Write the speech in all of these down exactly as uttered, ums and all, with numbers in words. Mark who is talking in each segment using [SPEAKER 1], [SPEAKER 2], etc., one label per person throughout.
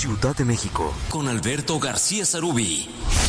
[SPEAKER 1] Ciudad de México,
[SPEAKER 2] con Alberto García Sarubí.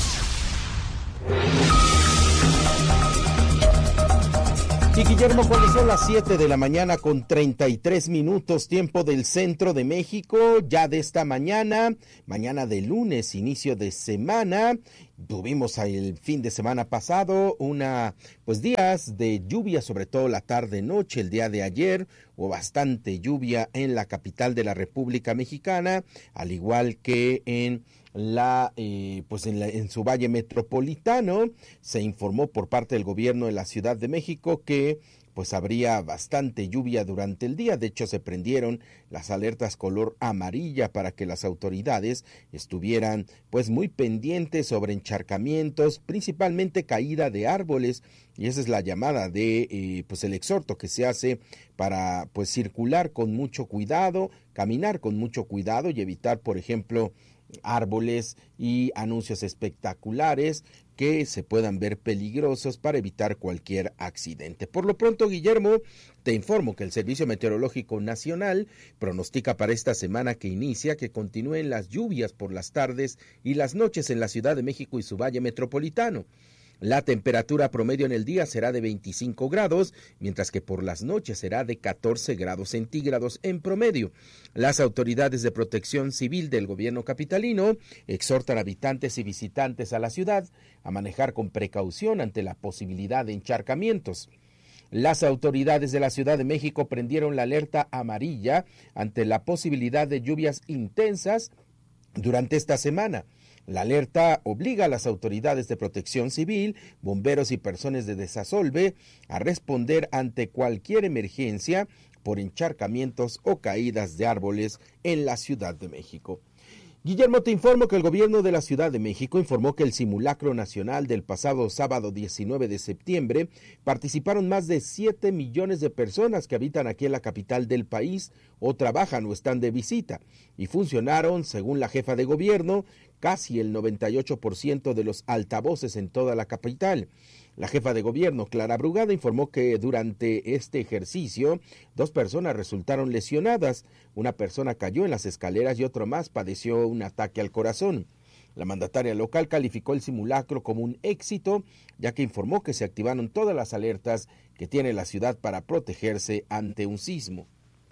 [SPEAKER 3] Y Guillermo, cuando son las siete de la mañana con treinta y tres minutos, tiempo del centro de México, ya de esta mañana, mañana de lunes, inicio de semana, tuvimos el fin de semana pasado una, pues días de lluvia, sobre todo la tarde-noche, el día de ayer, hubo bastante lluvia en la capital de la República Mexicana, al igual que en La, eh, pues en, la, en su valle metropolitano. Se informó por parte del gobierno de la Ciudad de México que pues habría bastante lluvia durante el día. De hecho, se prendieron las alertas color amarilla para que las autoridades estuvieran pues muy pendientes sobre encharcamientos, principalmente caída de árboles, y esa es la llamada de eh, pues el exhorto que se hace para pues circular con mucho cuidado, caminar con mucho cuidado y evitar, por ejemplo, árboles y anuncios espectaculares que se puedan ver peligrosos para evitar cualquier accidente. Por lo pronto, Guillermo, te informo que el Servicio Meteorológico Nacional pronostica para esta semana que inicia que continúen las lluvias por las tardes y las noches en la Ciudad de México y su valle metropolitano. La temperatura promedio en el día será de veinticinco grados, mientras que por las noches será de catorce grados centígrados en promedio. Las autoridades de protección civil del gobierno capitalino exhortan a habitantes y visitantes a la ciudad a manejar con precaución ante la posibilidad de encharcamientos. Las autoridades de la Ciudad de México prendieron la alerta amarilla ante la posibilidad de lluvias intensas durante esta semana. La alerta obliga a las autoridades de protección civil, bomberos y personas de desasolve a responder ante cualquier emergencia por encharcamientos o caídas de árboles en la Ciudad de México. Guillermo, te informo que el gobierno de la Ciudad de México informó que el simulacro nacional del pasado sábado diecinueve de septiembre participaron más de siete millones de personas que habitan aquí en la capital del país o trabajan o están de visita, y funcionaron, según la jefa de gobierno, casi el noventa y ocho por ciento de los altavoces en toda la capital. La jefa de gobierno, Clara Brugada, informó que durante este ejercicio, dos personas resultaron lesionadas. Una persona cayó en las escaleras y otro más padeció un ataque al corazón. La mandataria local calificó el simulacro como un éxito, ya que informó que se activaron todas las alertas que tiene la ciudad para protegerse ante un sismo.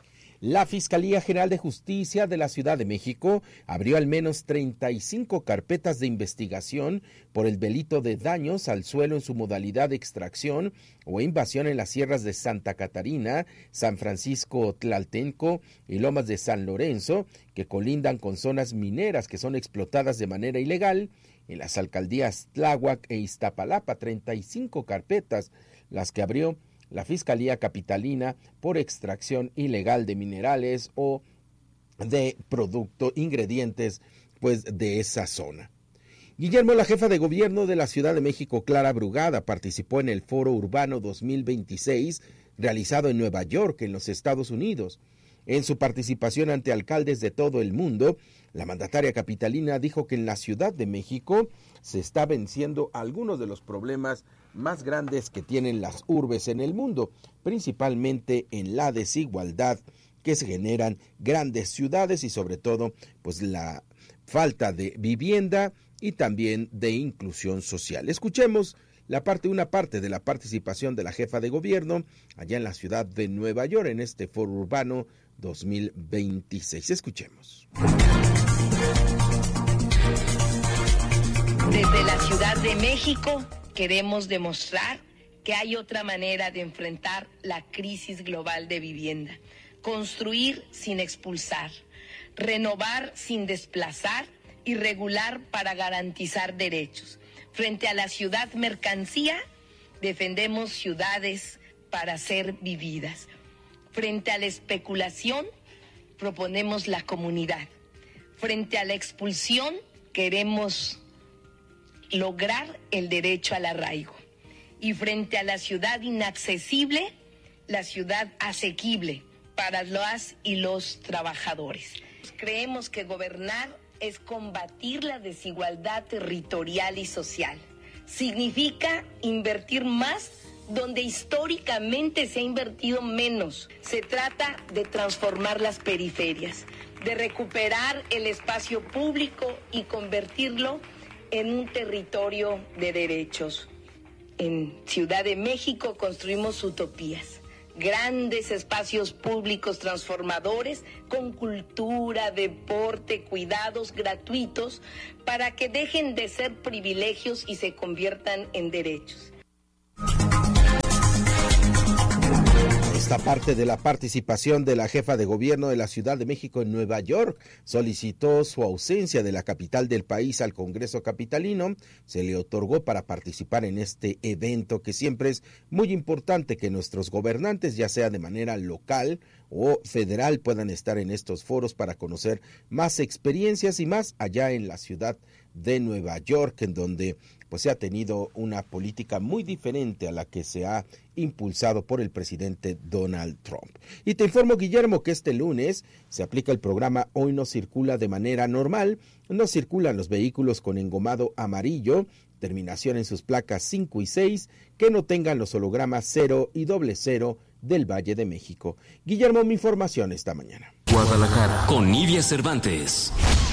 [SPEAKER 3] La Fiscalía General de Justicia de la Ciudad de México abrió al menos treinta y cinco carpetas de investigación por el delito de daños al suelo en su modalidad de extracción o invasión en las sierras de Santa Catarina, San Francisco Tlaltenco y Lomas de San Lorenzo, que colindan con zonas mineras que son explotadas de manera ilegal. En las alcaldías Tláhuac e Iztapalapa, treinta y cinco carpetas las que abrió la Fiscalía Capitalina por extracción ilegal de minerales o de productos, ingredientes, pues, de esa zona. Guillermo, la jefa de gobierno de la Ciudad de México, Clara Brugada, participó en el Foro Urbano dos mil veintiséis, realizado en Nueva York, en los Estados Unidos. En su participación ante alcaldes de todo el mundo, la mandataria capitalina dijo que en la Ciudad de México se está venciendo algunos de los problemas más grandes que tienen las urbes en el mundo, principalmente en la desigualdad que se generan grandes ciudades y sobre todo pues la falta de vivienda y también de inclusión social. Escuchemos la parte, una parte de la participación de la jefa de gobierno allá en la ciudad de Nueva York en este Foro Urbano dos mil veintiséis. Escuchemos.
[SPEAKER 4] Desde la Ciudad de México queremos demostrar que hay otra manera de enfrentar la crisis global de vivienda. Construir sin expulsar, renovar sin desplazar y regular para garantizar derechos. Frente a la ciudad mercancía, defendemos ciudades para ser vividas. Frente a la especulación, proponemos la comunidad. Frente a la expulsión, queremos lograr el derecho al arraigo. Y frente a la ciudad inaccesible, la ciudad asequible para las y los trabajadores. Creemos que gobernar es combatir la desigualdad territorial y social. Significa invertir más donde históricamente se ha invertido menos. Se trata de transformar las periferias, de recuperar el espacio público y convertirlo en un territorio de derechos. En Ciudad de México construimos utopías, grandes espacios públicos transformadores con cultura, deporte, cuidados gratuitos para que dejen de ser privilegios y se conviertan en derechos.
[SPEAKER 3] Esta parte de la participación de la jefa de gobierno de la Ciudad de México en Nueva York solicitó su ausencia de la capital del país al Congreso capitalino. Se le otorgó para participar en este evento que siempre es muy importante que nuestros gobernantes, ya sea de manera local o federal, puedan estar en estos foros para conocer más experiencias y más allá en la ciudad de Nueva York, en donde pues se ha tenido una política muy diferente a la que se ha impulsado por el presidente Donald Trump. Y te informo, Guillermo, que este lunes se aplica el programa Hoy No Circula de manera normal. No circulan los vehículos con engomado amarillo, terminación en sus placas cinco y seis, que no tengan los hologramas cero y doble cero del Valle de México. Guillermo, mi información esta mañana.
[SPEAKER 2] Guadalajara, con Nidia Cervantes.